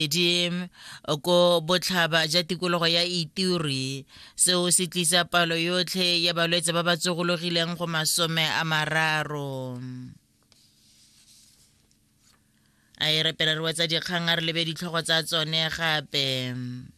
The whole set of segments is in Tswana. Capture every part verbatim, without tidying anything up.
Dim ko botlhaba ja tikologo ya Ituri seo se tlisa palo yotlhe ya balwetse ba ba tsogologileng go masome a mararo. A e repela re wetsa dikgang a re lebe ditlhogo tsa tsone gape.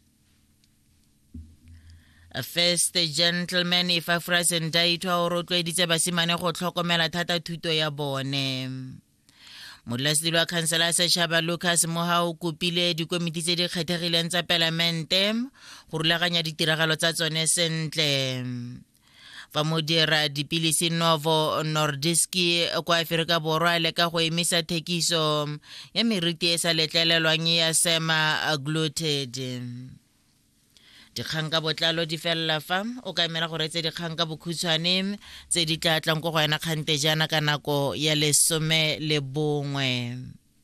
A first gentleman Epaphras Ndaitwah o rotloeditse basimane go tlhokomela thata thuto ya bone. Modulasetulo wa khansela ya setšhaba Lucas Moha o kopile dikomiti tse di kgethegileng tsa palamente go rulaganya ditiragalo tsa tsone sentle. Fa modira dipilisi Novo Nordisk kwa Aforika Borwa le ka go emisa thekiso ya meriti e sa letlelelwang ya semaglutide. Dikgang ka botlalo di fella fa o ka emela go reetsa dikgang ka bokhutshwane tse di tla tlang go go yana kgante jana ka nako ya lesome le bongwe.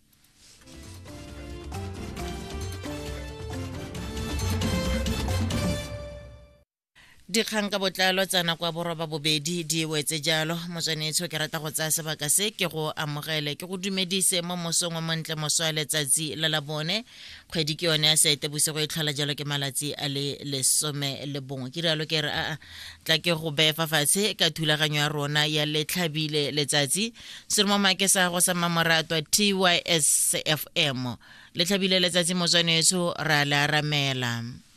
Dikgang ka botlalo tsa nako ya borwa ba bobedi di wetse jalo motswanetsho ke rata go tsaya sebaka se ke go amogele ke go dumedise mo mosong wa montle moso a letsatsi la labone kgwedi ke yone ya Seetebosigo e tlhola jalo ke malatsi a le lesome le bongwe ke rialo ke re a tla ke go befa fatshe ka thulaganyo ya rona ya letlhabile letsatsi se re mo make sa go sa mamoratwa T Y S F M letlhabile letsatsi motswanetsho ra le aramela.